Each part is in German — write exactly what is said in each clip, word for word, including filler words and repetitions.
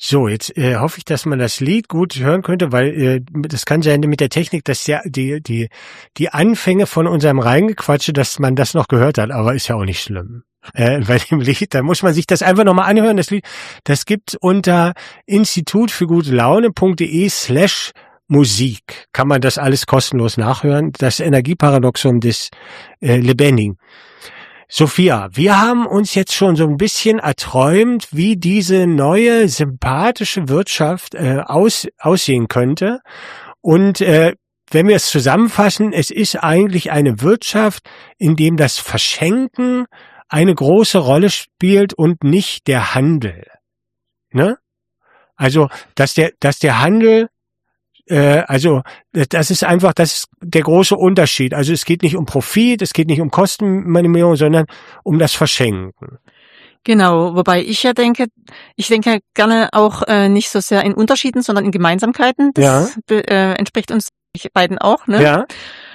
So, jetzt äh, hoffe ich, dass man das Lied gut hören könnte, weil äh, das kann sein mit der Technik, dass ja die die die Anfänge von unserem Reingequatsche, dass man das noch gehört hat, aber ist ja auch nicht schlimm. Äh, bei dem Lied, da muss man sich das einfach nochmal anhören. Das Lied, das gibt's unter institut für gute Laune.de slash Musik. Kann man das alles kostenlos nachhören. Das Energieparadoxon des äh, Lebendigen. Sophia, wir haben uns jetzt schon so ein bisschen erträumt, wie diese neue sympathische Wirtschaft äh, aus, aussehen könnte. Und äh, wenn wir es zusammenfassen, es ist eigentlich eine Wirtschaft, in dem das Verschenken eine große Rolle spielt und nicht der Handel. Ne? Also, dass der, dass der Handel Äh, also das ist einfach, das ist der große Unterschied. Also es geht nicht um Profit, es geht nicht um Kostenminimierung, sondern um das Verschenken. Genau, wobei ich ja denke, ich denke gerne auch äh, nicht so sehr in Unterschieden, sondern in Gemeinsamkeiten. Das ja. be, äh, entspricht uns beiden auch, ne? Ja.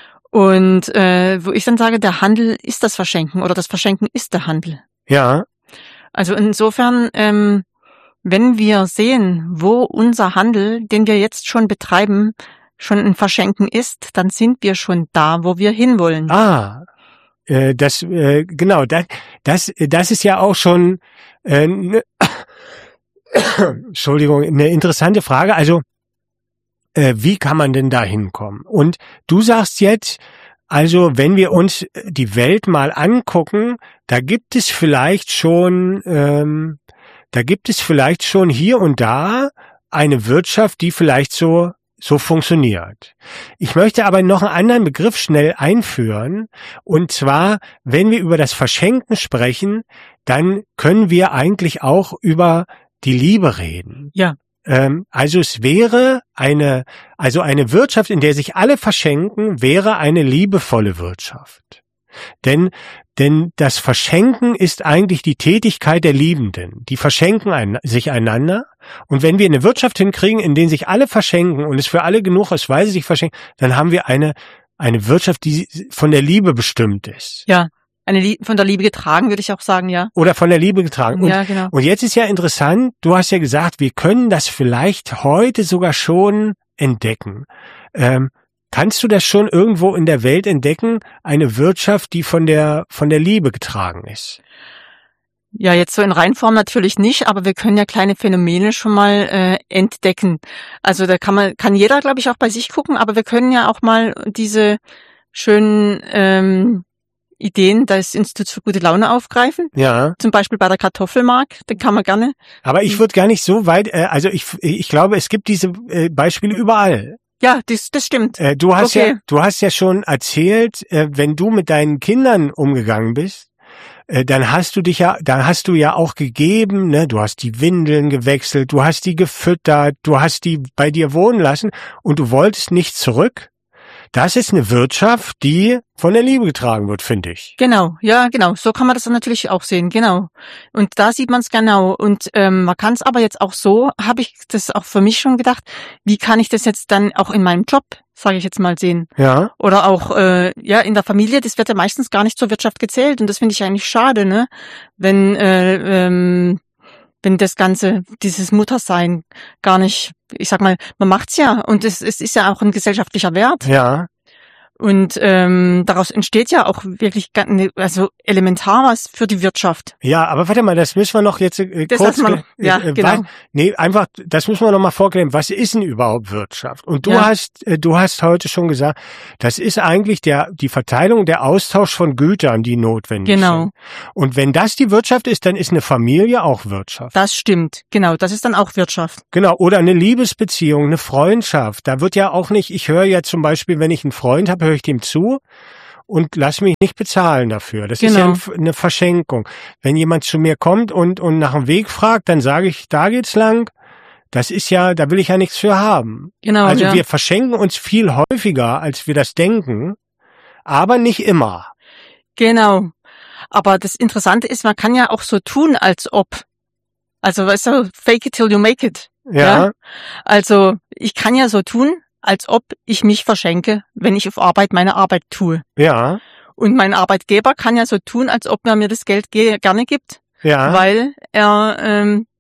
Und äh, wo ich dann sage, der Handel ist das Verschenken oder das Verschenken ist der Handel. Ja. Also insofern, ähm, wenn wir sehen, wo unser Handel, den wir jetzt schon betreiben, schon ein Verschenken ist, dann sind wir schon da, wo wir hinwollen. Ah, äh, das äh, genau, das, das, das ist ja auch schon, äh, ne, Entschuldigung, eine interessante Frage. Also, äh, wie kann man denn da hinkommen? Und du sagst jetzt, also wenn wir uns die Welt mal angucken, da gibt es vielleicht schon ähm, Da gibt es vielleicht schon hier und da eine Wirtschaft, die vielleicht so so funktioniert. Ich möchte aber noch einen anderen Begriff schnell einführen. Und zwar, wenn wir über das Verschenken sprechen, dann können wir eigentlich auch über die Liebe reden. Ja. Ähm, also es wäre eine, also eine Wirtschaft, in der sich alle verschenken, wäre eine liebevolle Wirtschaft. Denn Denn das Verschenken ist eigentlich die Tätigkeit der Liebenden. Die verschenken ein, sich einander. Und wenn wir eine Wirtschaft hinkriegen, in der sich alle verschenken und es für alle genug ist, weil sie sich verschenken, dann haben wir eine eine Wirtschaft, die von der Liebe bestimmt ist. Ja, eine Lie- von der Liebe getragen, würde ich auch sagen, ja. Oder von der Liebe getragen. Und, ja, genau. Und jetzt ist ja interessant, du hast ja gesagt, wir können das vielleicht heute sogar schon entdecken. Ähm, Kannst du das schon irgendwo in der Welt entdecken, eine Wirtschaft, die von der von der Liebe getragen ist? Ja, jetzt so in Reinform natürlich nicht, aber wir können ja kleine Phänomene schon mal äh, entdecken. Also da kann man kann jeder, glaube ich, auch bei sich gucken, aber wir können ja auch mal diese schönen ähm, Ideen des Instituts für gute Laune aufgreifen. Ja. Zum Beispiel bei der Kartoffelmark, den kann man gerne. Aber ich würde gar nicht so weit, äh, also ich ich glaube, es gibt diese äh, Beispiele überall. Ja, das, das stimmt. Äh, du hast okay. ja, du hast ja schon erzählt, äh, wenn du mit deinen Kindern umgegangen bist, äh, dann hast du dich ja, dann hast du ja auch gegeben, ne? Du hast die Windeln gewechselt, du hast die gefüttert, du hast die bei dir wohnen lassen und du wolltest nicht zurück. Das ist eine Wirtschaft, die von der Liebe getragen wird, finde ich. Genau, ja, genau. So kann man das dann natürlich auch sehen, genau. Und da sieht man es genau. Und ähm, man kann es aber jetzt auch so, habe ich das auch für mich schon gedacht, wie kann ich das jetzt dann auch in meinem Job, sage ich jetzt mal, sehen? Ja. Oder auch äh, ja in der Familie, das wird ja meistens gar nicht zur Wirtschaft gezählt. Und das finde ich eigentlich schade, ne? Wenn äh, ähm, wenn das Ganze, dieses Muttersein gar nicht, ich sag mal, man macht's ja und es, es ist ja auch ein gesellschaftlicher Wert. Ja. Und ähm, daraus entsteht ja auch wirklich ganz, also elementar was für die Wirtschaft. Ja, aber warte mal, das müssen wir noch jetzt äh, das kurz... Noch, ja, äh, genau. Was, nee, einfach, das müssen wir noch mal vorklären. Was ist denn überhaupt Wirtschaft? Und du ja. hast äh, du hast heute schon gesagt, das ist eigentlich der die Verteilung, der Austausch von Gütern, die notwendig genau. sind. Und wenn das die Wirtschaft ist, dann ist eine Familie auch Wirtschaft. Das stimmt, genau, das ist dann auch Wirtschaft. Genau, oder eine Liebesbeziehung, eine Freundschaft. Da wird ja auch nicht, ich höre ja zum Beispiel, wenn ich einen Freund habe, höre ich dem zu und lass mich nicht bezahlen dafür. Das genau. ist ja eine Verschenkung. Wenn jemand zu mir kommt und und nach dem Weg fragt, dann sage ich, da geht's lang. Das ist ja, da will ich ja nichts für haben. Genau. Also ja. wir verschenken uns viel häufiger, als wir das denken, aber nicht immer. Genau. Aber das Interessante ist, man kann ja auch so tun, als ob. Also weißt du, fake it till you make it. Ja. ja? Also ich kann ja so tun, als ob ich mich verschenke, wenn ich auf Arbeit meine Arbeit tue. Ja. Und mein Arbeitgeber kann ja so tun, als ob er mir das Geld ge- gerne gibt, ja. weil er ähm,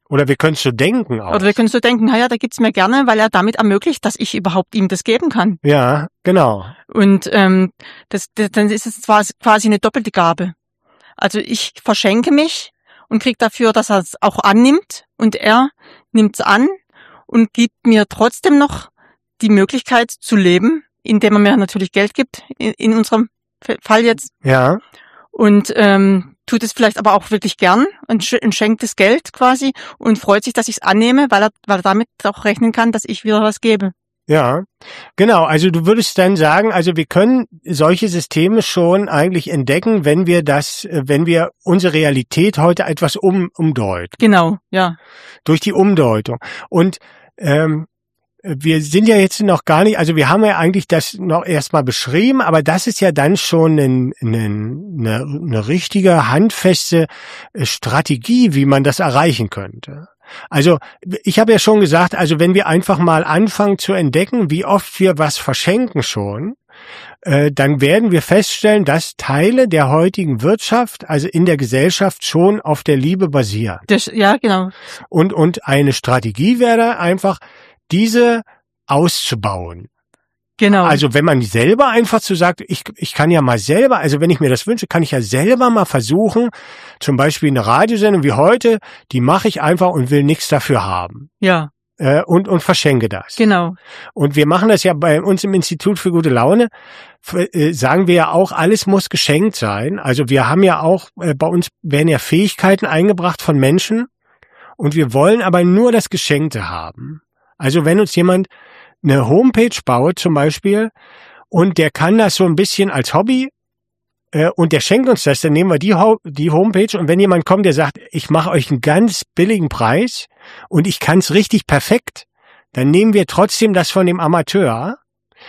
Oder wir können es so denken auch. Oder wir können so denken, naja, der gibt's mir gerne, weil er damit ermöglicht, dass ich überhaupt ihm das geben kann. Ja, genau. Und ähm, das, das, dann ist es zwar quasi eine doppelte Gabe. Also ich verschenke mich und krieg dafür, dass er es auch annimmt und er nimmt's an und gibt mir trotzdem noch die Möglichkeit zu leben, indem er mir natürlich Geld gibt, in, in unserem Fall jetzt. Ja. Und ähm, tut es vielleicht aber auch wirklich gern und, sch- und schenkt das Geld quasi und freut sich, dass ich es annehme, weil er, weil er damit auch rechnen kann, dass ich wieder was gebe. Ja, genau. Also du würdest dann sagen, also wir können solche Systeme schon eigentlich entdecken, wenn wir das, äh, wenn wir unsere Realität heute etwas um, umdeuten. Genau, ja. Durch die Umdeutung. Und ähm, wir sind ja jetzt noch gar nicht, also wir haben ja eigentlich das noch erstmal beschrieben, aber das ist ja dann schon ein, ein, eine, eine richtige, handfeste Strategie, wie man das erreichen könnte. Also ich habe ja schon gesagt, also wenn wir einfach mal anfangen zu entdecken, wie oft wir was verschenken schon, äh, dann werden wir feststellen, dass Teile der heutigen Wirtschaft, also in der Gesellschaft, schon auf der Liebe basieren. Das, ja, genau. Und, und eine Strategie wäre einfach, diese auszubauen. Genau. Also wenn man selber einfach so sagt, ich, ich kann ja mal selber, also wenn ich mir das wünsche, kann ich ja selber mal versuchen, zum Beispiel eine Radiosendung wie heute, die mache ich einfach und will nichts dafür haben. Ja. Äh, und, und verschenke das. Genau. Und wir machen das ja bei uns im Institut für gute Laune, äh, sagen wir ja auch, alles muss geschenkt sein. Also wir haben ja auch, äh, bei uns werden ja Fähigkeiten eingebracht von Menschen und wir wollen aber nur das Geschenkte haben. Also wenn uns jemand eine Homepage baut zum Beispiel und der kann das so ein bisschen als Hobby äh, und der schenkt uns das, dann nehmen wir die, Ho- die Homepage und wenn jemand kommt, der sagt, ich mache euch einen ganz billigen Preis und ich kann es richtig perfekt, dann nehmen wir trotzdem das von dem Amateur,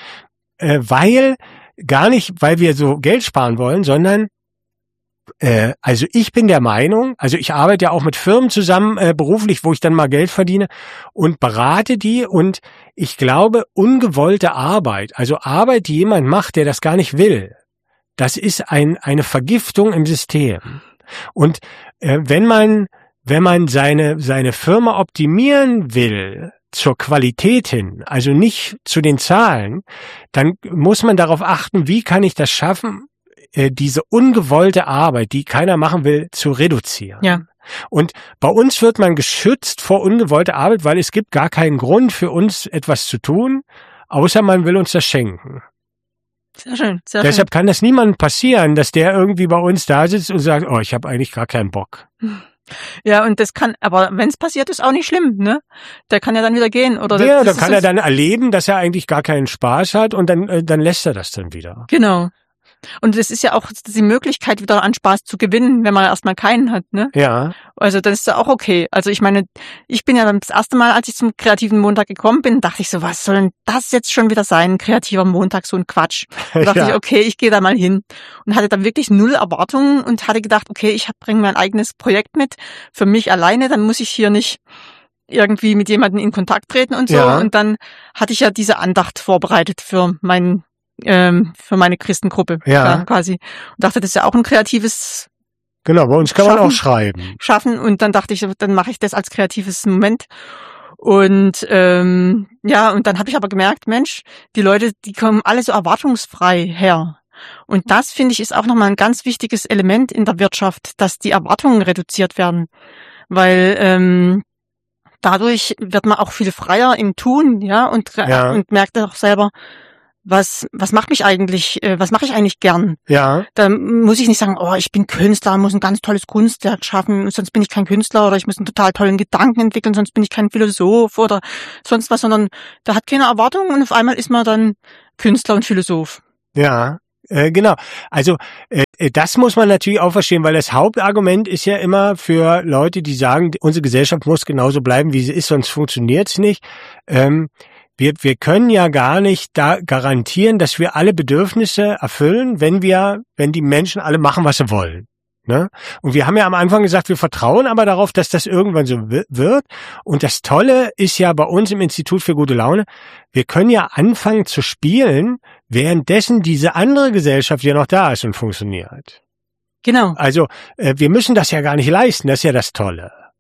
äh, weil gar nicht, weil wir so Geld sparen wollen, sondern Äh, also ich bin der Meinung, also ich arbeite ja auch mit Firmen zusammen äh, beruflich, wo ich dann mal Geld verdiene und berate die und ich glaube, ungewollte Arbeit, also Arbeit, die jemand macht, der das gar nicht will, das ist ein eine Vergiftung im System. Und äh, wenn man wenn man seine seine Firma optimieren will zur Qualität hin, also nicht zu den Zahlen, dann muss man darauf achten, wie kann ich das schaffen, diese ungewollte Arbeit, die keiner machen will, zu reduzieren. Ja. Und bei uns wird man geschützt vor ungewollter Arbeit, weil es gibt gar keinen Grund für uns etwas zu tun, außer man will uns das schenken. Sehr schön, sehr Deshalb schön. kann das niemandem passieren, dass der irgendwie bei uns da sitzt und sagt, oh, ich habe eigentlich gar keinen Bock. Ja, und das kann, aber wenn es passiert, ist auch nicht schlimm, ne? Der kann ja dann wieder gehen, oder? Ja, das dann ist kann das, er dann erleben, dass er eigentlich gar keinen Spaß hat und dann, äh, dann lässt er das dann wieder. Genau. Und es ist ja auch die Möglichkeit, wieder an Spaß zu gewinnen, wenn man erstmal keinen hat, ne? Ja. Also das ist ja auch okay. Also ich meine, ich bin ja dann das erste Mal, als ich zum kreativen Montag gekommen bin, dachte ich so, was soll denn das jetzt schon wieder sein? Kreativer Montag, so ein Quatsch. Da dachte Ja. ich, okay, ich gehe da mal hin. Und hatte dann wirklich null Erwartungen und hatte gedacht, okay, ich bringe mein eigenes Projekt mit für mich alleine, dann muss ich hier nicht irgendwie mit jemandem in Kontakt treten und so. Ja. Und dann hatte ich ja diese Andacht vorbereitet für meinen ähm, für meine Christengruppe, Ja. ja, quasi. Und dachte, das ist ja auch ein kreatives Genau, bei uns kann man Schaffen. auch schreiben. Schaffen. Und dann dachte ich, dann mache ich das als kreatives Moment. Und ähm, ja, und dann habe ich aber gemerkt, Mensch, die Leute, die kommen alle so erwartungsfrei her. Und das, finde ich, ist auch nochmal ein ganz wichtiges Element in der Wirtschaft, dass die Erwartungen reduziert werden. Weil ähm, dadurch wird man auch viel freier im Tun, ja, und, Ja. und merkt auch selber, was was macht mich eigentlich, äh, was mache ich eigentlich gern? Ja. Da muss ich nicht sagen, oh, ich bin Künstler, muss ein ganz tolles Kunstwerk schaffen, sonst bin ich kein Künstler, oder ich muss einen total tollen Gedanken entwickeln, sonst bin ich kein Philosoph oder sonst was, sondern da hat keine Erwartungen und auf einmal ist man dann Künstler und Philosoph. Ja, äh, genau. Also äh, das muss man natürlich auch verstehen, weil das Hauptargument ist ja immer für Leute, die sagen, unsere Gesellschaft muss genauso bleiben, wie sie ist, sonst funktioniert's nicht. Ähm, wir, wir können ja gar nicht da garantieren, dass wir alle Bedürfnisse erfüllen, wenn wir, wenn die Menschen alle machen, was sie wollen. Ne? Und wir haben ja am Anfang gesagt, wir vertrauen aber darauf, dass das irgendwann so wird. Und das Tolle ist ja bei uns im Institut für gute Laune, wir können ja anfangen zu spielen, währenddessen diese andere Gesellschaft ja noch da ist und funktioniert. Genau. Also äh, wir müssen das ja gar nicht leisten, das ist ja das Tolle.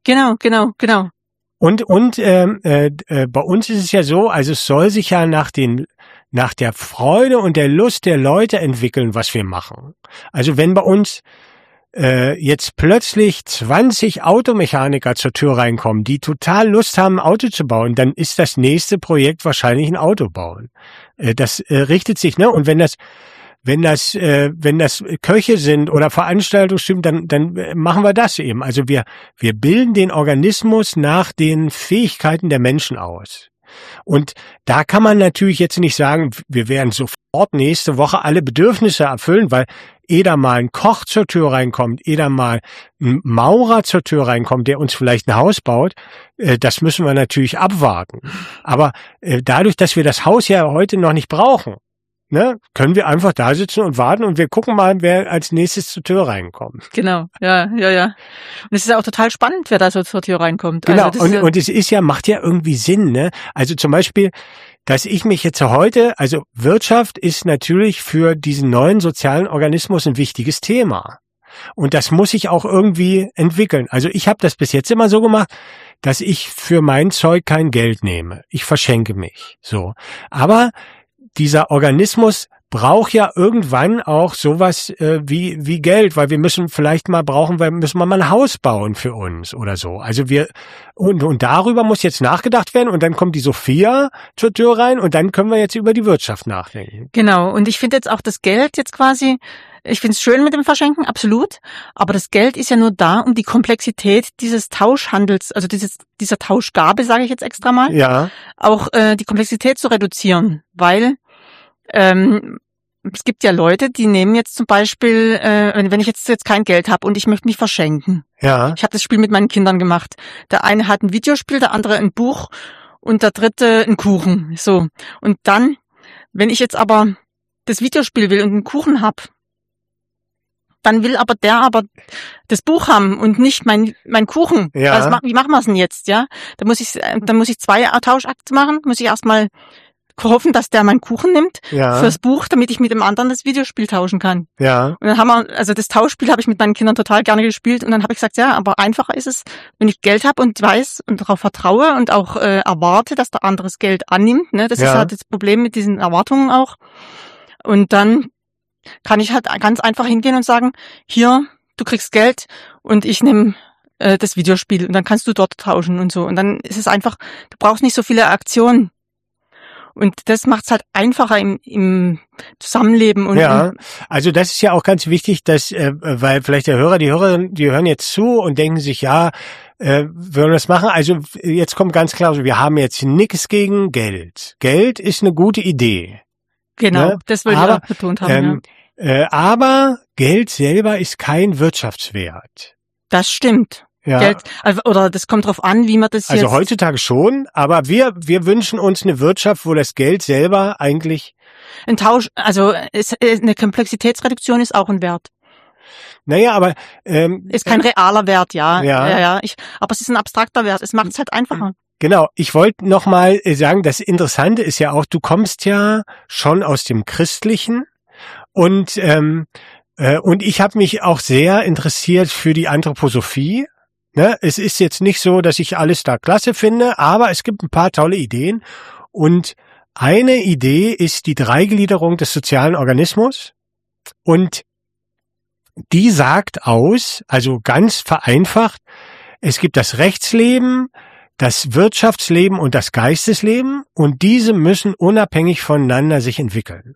Genau, genau, genau. Und und ähm, äh, äh, bei uns ist es ja so, also es soll sich ja nach den nach der Freude und der Lust der Leute entwickeln, was wir machen. Also wenn bei uns äh, jetzt plötzlich zwanzig Automechaniker zur Tür reinkommen, die total Lust haben, ein Auto zu bauen, dann ist das nächste Projekt wahrscheinlich ein Auto bauen. Äh, das äh, richtet sich, ne? Und wenn das Wenn das, äh, wenn das Köche sind oder Veranstaltungsstimmen, dann, dann machen wir das eben. Also wir, wir bilden den Organismus nach den Fähigkeiten der Menschen aus. Und da kann man natürlich jetzt nicht sagen, wir werden sofort nächste Woche alle Bedürfnisse erfüllen, weil ehe da mal ein Koch zur Tür reinkommt, ehe da mal ein Maurer zur Tür reinkommt, der uns vielleicht ein Haus baut, äh, das müssen wir natürlich abwarten. Aber äh, dadurch, dass wir das Haus ja heute noch nicht brauchen, ne, können wir einfach da sitzen und warten und wir gucken mal, wer als nächstes zur Tür reinkommt. Genau, ja, ja, ja. Und es ist ja auch total spannend, wer da so zur Tür reinkommt. Genau, also das und, ist ja und es ist ja, macht ja irgendwie Sinn, ne? Also zum Beispiel, dass ich mich jetzt heute, also Wirtschaft ist natürlich für diesen neuen sozialen Organismus ein wichtiges Thema. Und das muss sich auch irgendwie entwickeln. Also ich habe das bis jetzt immer so gemacht, dass ich für mein Zeug kein Geld nehme. Ich verschenke mich, so. Aber dieser Organismus braucht ja irgendwann auch sowas äh, wie wie Geld, weil wir müssen vielleicht mal brauchen, wir müssen wir mal ein Haus bauen für uns oder so. Also wir und und darüber muss jetzt nachgedacht werden und dann kommt die Sophia zur Tür rein und dann können wir jetzt über die Wirtschaft nachdenken. Genau. Und ich finde jetzt auch das Geld jetzt quasi, ich finde es schön mit dem Verschenken, absolut. Aber das Geld ist ja nur da, um die Komplexität dieses Tauschhandels, also dieses dieser Tauschgabe, sage ich jetzt extra mal, Ja, auch äh, die Komplexität zu reduzieren, weil ähm, es gibt ja Leute, die nehmen jetzt zum Beispiel, äh, wenn ich jetzt jetzt kein Geld habe und ich möchte mich verschenken. ja, Ich habe das Spiel mit meinen Kindern gemacht. Der eine hat ein Videospiel, der andere ein Buch und der dritte einen Kuchen. So. Und dann, wenn ich jetzt aber das Videospiel will und einen Kuchen hab, dann will aber der aber das Buch haben und nicht mein mein Kuchen. Ja. Also, wie machen wir es denn jetzt, ja? Da muss ich dann muss ich zwei Tauschakte machen, muss ich erstmal hoffen, dass der meinen Kuchen nimmt ja, fürs Buch, damit ich mit dem anderen das Videospiel tauschen kann. ja, Und dann haben wir, also das Tauschspiel habe ich mit meinen Kindern total gerne gespielt und dann habe ich gesagt, ja, aber einfacher ist es, wenn ich Geld habe und weiß und darauf vertraue und auch äh, erwarte, dass der andere das Geld annimmt. Ne? Das Ja. ist halt das Problem mit diesen Erwartungen auch. Und dann kann ich halt ganz einfach hingehen und sagen, hier, du kriegst Geld und ich nehme äh, das Videospiel und dann kannst du dort tauschen und so. Und dann ist es einfach, du brauchst nicht so viele Aktionen. Und das macht es halt einfacher im, im Zusammenleben. Und ja. Also das ist ja auch ganz wichtig, dass, äh, weil vielleicht der Hörer, die Hörerin, die hören jetzt zu und denken sich, ja, äh, wollen wir das machen? Also jetzt kommt ganz klar, so, wir haben jetzt nichts gegen Geld. Geld ist eine gute Idee. genau, ne? das wollte ich Aber, auch betont haben. Ähm, ja. äh, aber Geld selber ist kein Wirtschaftswert. Das stimmt. Ja. Geld, also, oder das kommt drauf an, wie man das Also jetzt... heutzutage schon, aber wir wir wünschen uns eine Wirtschaft, wo das Geld selber eigentlich, Ein Tausch, also es, eine Komplexitätsreduktion ist auch ein Wert. naja, aber ähm, Ist kein realer Wert, ja. Ja. ja, ja ich, aber es ist ein abstrakter Wert. Es macht es halt einfacher. genau, ich wollte noch mal sagen, das Interessante ist ja auch, du kommst ja schon aus dem Christlichen und ähm, äh, und ich habe mich auch sehr interessiert für die Anthroposophie. Ne? Es ist jetzt nicht so, dass ich alles da klasse finde, aber es gibt ein paar tolle Ideen und eine Idee ist die Dreigliederung des sozialen Organismus und die sagt aus, also ganz vereinfacht, es gibt das Rechtsleben, das Wirtschaftsleben und das Geistesleben und diese müssen unabhängig voneinander sich entwickeln.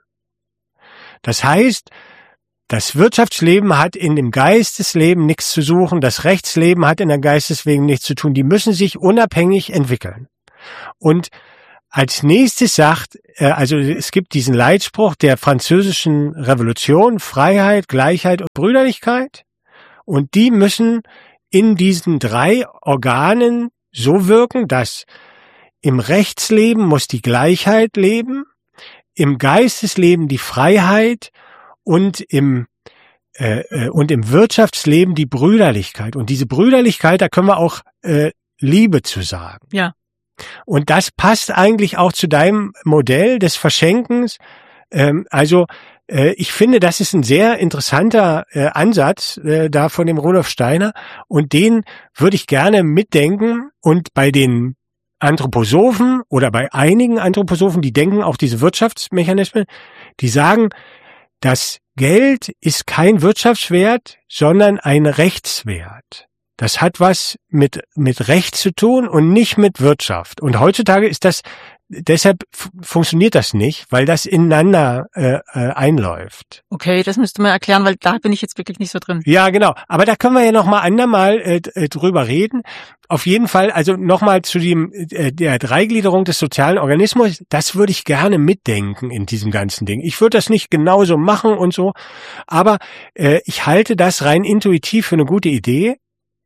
Das heißt, das Wirtschaftsleben hat in dem Geistesleben nichts zu suchen, das Rechtsleben hat in der Geistesleben nichts zu tun, die müssen sich unabhängig entwickeln. Und als nächstes sagt, also es gibt diesen Leitspruch der französischen Revolution, Freiheit, Gleichheit und Brüderlichkeit und die müssen in diesen drei Organen so wirken, dass im Rechtsleben muss die Gleichheit leben, im Geistesleben die Freiheit und im äh, und im Wirtschaftsleben die Brüderlichkeit. Und diese Brüderlichkeit, da können wir auch äh, Liebe zu sagen. Ja. Und das passt eigentlich auch zu deinem Modell des Verschenkens. Ähm, also äh, ich finde, das ist ein sehr interessanter äh, Ansatz äh, da von dem Rudolf Steiner und den würde ich gerne mitdenken und bei den Anthroposophen oder bei einigen Anthroposophen, die denken auch diese Wirtschaftsmechanismen, die sagen, das Geld ist kein Wirtschaftswert, sondern ein Rechtswert. Das hat was mit mit Recht zu tun und nicht mit Wirtschaft. Und heutzutage ist das, deshalb f- funktioniert das nicht, weil das ineinander äh, äh, einläuft. Okay, das müsst du mir erklären, weil da bin ich jetzt wirklich nicht so drin. Ja, genau. Aber da können wir ja noch mal andermal äh, d- drüber reden. Auf jeden Fall, also nochmal zu dem äh, der Dreigliederung des sozialen Organismus, das würde ich gerne mitdenken in diesem ganzen Ding. Ich würde das nicht genauso machen und so, aber äh, ich halte das rein intuitiv für eine gute Idee.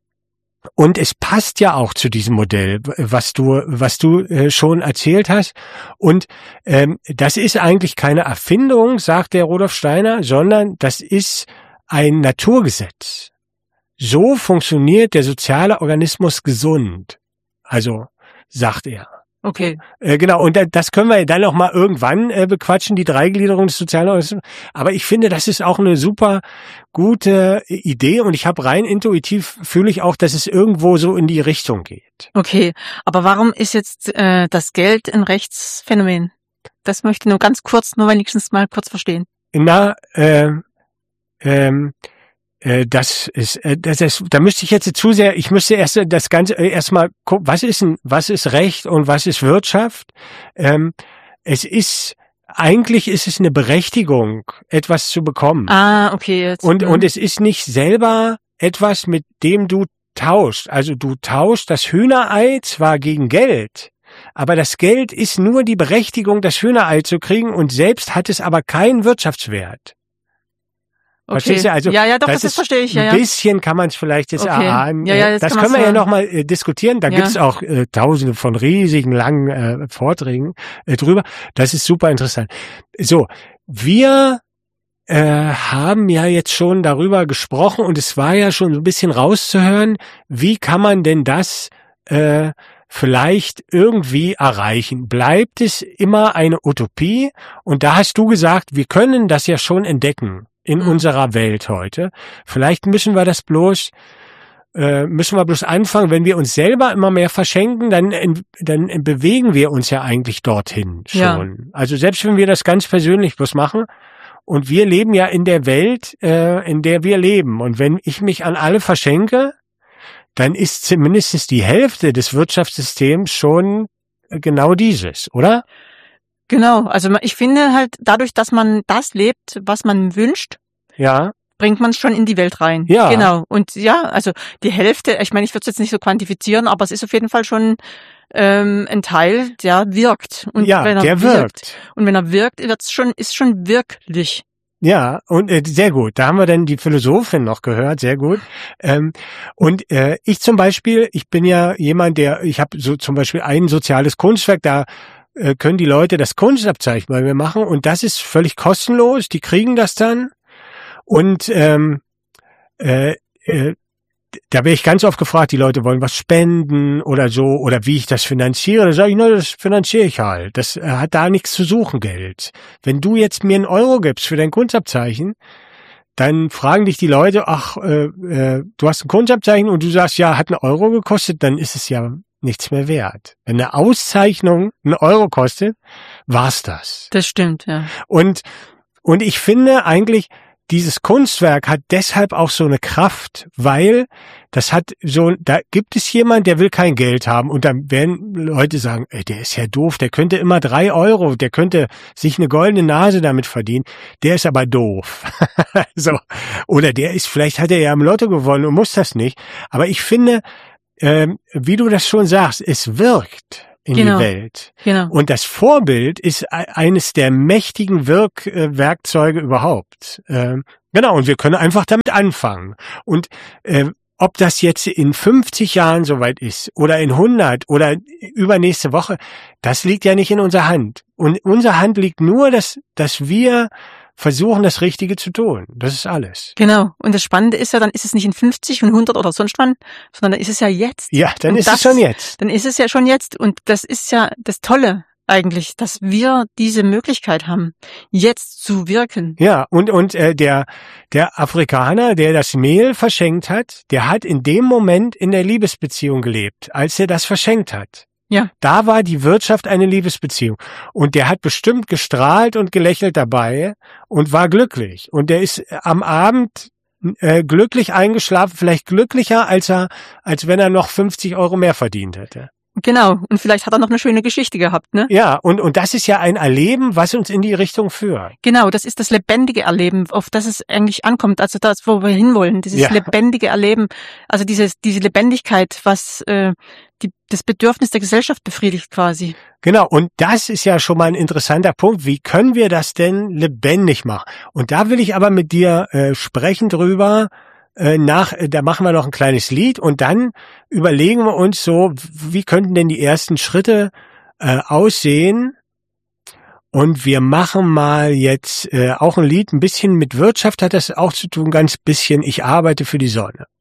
Und es passt ja auch zu diesem Modell, was du, was du äh, schon erzählt hast. Und ähm, das ist eigentlich keine Erfindung, sagt der Rudolf Steiner, sondern das ist ein Naturgesetz. So funktioniert der soziale Organismus gesund. Also, sagt er. Okay. Äh, genau, und da, das können wir dann noch mal irgendwann äh, bequatschen, die Dreigliederung des sozialen Organismus. Aber ich finde, das ist auch eine super gute Idee und ich habe rein intuitiv, fühle ich auch, dass es irgendwo so in die Richtung geht. Okay, aber warum ist jetzt äh, das Geld ein Rechtsphänomen? Das möchte ich nur ganz kurz, nur wenigstens mal kurz verstehen. Na, äh, ähm, äh, das ist, äh, das ist, da müsste ich jetzt zu sehr, ich müsste erst das Ganze äh, erstmal gucken, was ist ein, was ist Recht und was ist Wirtschaft? Ähm, es ist, eigentlich ist es eine Berechtigung, etwas zu bekommen. Ah, okay. Jetzt, Und, hm. und es ist nicht selber etwas, mit dem du tauschst. Also du tauschst das Hühnerei zwar gegen Geld, aber das Geld ist nur die Berechtigung, das Hühnerei zu kriegen und selbst hat es aber keinen Wirtschaftswert. Okay. Verstehst du? Also, ja, ja, doch, das, das, das ist verstehe ich. Ja, ein ja. bisschen kann man es vielleicht jetzt Okay. erahnen. Ja, ja, das das kann können man wir ja sagen. nochmal äh, diskutieren. Da Ja. gibt's auch äh, tausende von riesigen, langen äh, Vorträgen äh, drüber. Das ist super interessant. So, wir äh, haben ja jetzt schon darüber gesprochen und es war ja schon so ein bisschen rauszuhören, wie kann man denn das äh, vielleicht irgendwie erreichen? Bleibt es immer eine Utopie? Und da hast du gesagt, wir können das ja schon entdecken in Mhm. unserer Welt heute. Vielleicht müssen wir das bloß, äh, müssen wir bloß anfangen, wenn wir uns selber immer mehr verschenken, dann, in, dann bewegen wir uns ja eigentlich dorthin schon. Ja. Also selbst wenn wir das ganz persönlich bloß machen, und wir leben ja in der Welt, äh, in der wir leben. Und wenn ich mich an alle verschenke, dann ist zumindest die Hälfte des Wirtschaftssystems schon genau dieses, oder? Genau, also ich finde halt, dadurch, dass man das lebt, was man wünscht, Ja, bringt man es schon in die Welt rein. Ja. Genau. Und ja, also die Hälfte, ich meine, ich würde es jetzt nicht so quantifizieren, aber es ist auf jeden Fall schon ähm, ein Teil, der wirkt. Und ja, wenn er der wirkt. Und wenn er wirkt, wird's schon, ist schon wirklich. Ja, und äh, sehr gut. Da haben wir dann die Philosophin noch gehört, sehr gut. Ähm, und äh, ich zum Beispiel, ich bin ja jemand, der, ich habe so zum Beispiel ein soziales Kunstwerk, da äh, können die Leute das Kunstabzeichen bei mir machen und das ist völlig kostenlos. Die kriegen das dann und ähm, äh, äh, da werde ich ganz oft gefragt, die Leute wollen was spenden oder so, oder wie ich das finanziere. Da sage ich, na, das finanziere ich halt. Das äh, hat da nichts zu suchen, Geld. Wenn du jetzt mir einen Euro gibst für dein Kunstabzeichen, dann fragen dich die Leute, ach, äh, äh, du hast ein Kunstabzeichen und du sagst, ja, hat einen Euro gekostet, dann ist es ja nichts mehr wert. Wenn eine Auszeichnung einen Euro kostet, war's das. Das stimmt, ja. Und, und ich finde eigentlich, dieses Kunstwerk hat deshalb auch so eine Kraft, weil das hat so, da gibt es jemand, der will kein Geld haben und dann werden Leute sagen, ey, der ist ja doof, der könnte immer drei Euro, der könnte sich eine goldene Nase damit verdienen, der ist aber doof. So. Oder der ist, vielleicht hat er ja im Lotto gewonnen und muss das nicht. Aber ich finde, ähm, wie du das schon sagst, es wirkt in Genau. die Welt. Genau. Und das Vorbild ist e- eines der mächtigen Wirkwerkzeuge überhaupt. Ähm, genau, und wir können einfach damit anfangen. Und äh, ob das jetzt in fünfzig Jahren soweit ist oder in hundert oder übernächste Woche, das liegt ja nicht in unserer Hand. Und in unserer Hand liegt nur, dass, dass wir versuchen, das Richtige zu tun. Das ist alles. Genau. Und das Spannende ist ja, dann ist es nicht in fünfzig und hundert oder sonst wann, sondern dann ist es ja jetzt. Ja, dann Und ist das- es schon jetzt. Dann ist es ja schon jetzt. Und das ist ja das Tolle eigentlich, dass wir diese Möglichkeit haben, jetzt zu wirken. Ja, und und äh, der der Afrikaner, der das Mehl verschenkt hat, der hat in dem Moment in der Liebesbeziehung gelebt, als er das verschenkt hat. Ja. Da war die Wirtschaft eine Liebesbeziehung. Und der hat bestimmt gestrahlt und gelächelt dabei und war glücklich. Und der ist am Abend äh, glücklich eingeschlafen, vielleicht glücklicher, als er, als wenn er noch fünfzig Euro mehr verdient hätte. Genau. Und vielleicht hat er noch eine schöne Geschichte gehabt, ne? Ja, und, und das ist ja ein Erleben, was uns in die Richtung führt. Genau, das ist das lebendige Erleben, auf das es eigentlich ankommt, also das, wo wir hinwollen, dieses Ja. lebendige Erleben, also dieses, diese Lebendigkeit, was äh, die, das Bedürfnis der Gesellschaft befriedigt quasi. Genau, und das ist ja schon mal ein interessanter Punkt. Wie können wir das denn lebendig machen? Und da will ich aber mit dir äh, sprechen drüber. Äh, nach, äh, da machen wir noch ein kleines Lied und dann überlegen wir uns so, wie könnten denn die ersten Schritte äh, aussehen? Und wir machen mal jetzt äh, auch ein Lied, ein bisschen mit Wirtschaft hat das auch zu tun, ganz bisschen. Ich arbeite für die Sonne.